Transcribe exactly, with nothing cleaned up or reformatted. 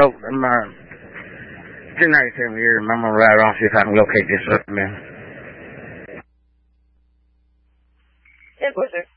Oh, I'm, uh, two ninety-seven here. I'm gonna ride off, see if I can locate this up, man. ten four six.